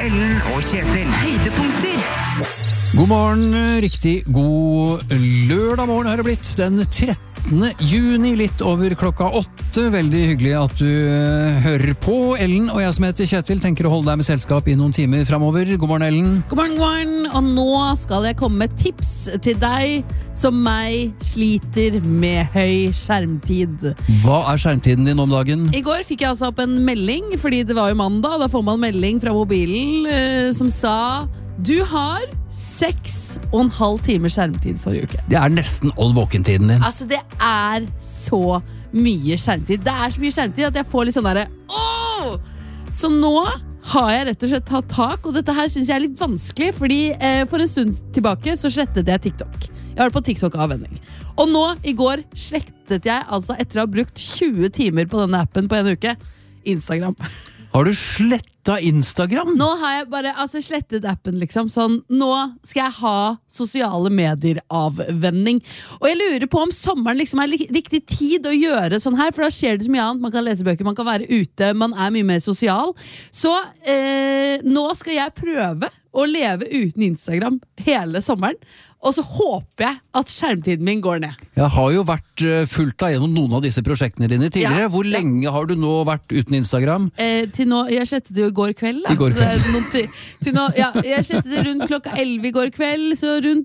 Ellen og Kjetil. Høydepunkter. God morgen, riktig god lørdag morgen har det blitt, den 13. juni, litt over klokka 8. Veldig hyggelig at du hører på. Ellen og jeg som heter Kjetil tenker å holde deg med selskap i noen timer fremover. God morgen, Ellen. God morgen, god morgen. Og nå skal jeg komme med tips til deg som meg sliter med høy skjermtid. Hva er skjermtiden din om dagen? I går fikk jeg altså opp en melding, fordi det var jo mandag. Da får man melding fra mobilen som sa: du har 6,5 timer skjermtid forrige uke. Det er nesten all våkentiden din. Altså, det er så mye skjermtid. Det er så mye skjermtid at jeg får litt sånn derre åh! Så nå har jeg rett og slett tatt tak, og dette her synes jeg er litt vanskelig, fordi for en stund tilbake så slettet jeg TikTok. Jeg har vært på TikTok-avvenning. Og nå, i går, slettet jeg, altså etter å ha brukt 20 timer på denne appen på en uke, Instagram. Har du slettet Instagram? Nå har jeg bare slettet appen, liksom. Sånn, nå skal jeg ha sosiale medier-avvenning. Og jeg lurer på om sommeren liksom er riktig tid å gjøre sånn her, for da skjer det så mye annet. Man kan lese bøker, man kan være ute, man er mye mer sosial. Så nå skal jeg prøve å leve uten Instagram hele sommeren. Og så håper jeg at skjermtiden min går ned. Jeg har jo vært fulgt deg gjennom noen av disse prosjektene dine tidligere. Ja, Hvor lenge har du nå vært uten Instagram? Til nå, jeg slettet det jo i går kveld. Da. I går kveld. Så det er jeg slettet det rundt klokka 11 i går kveld. Så rundt